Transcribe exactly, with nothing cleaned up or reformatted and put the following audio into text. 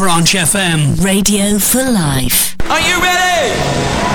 Branch F M. Radio for life. Are you ready?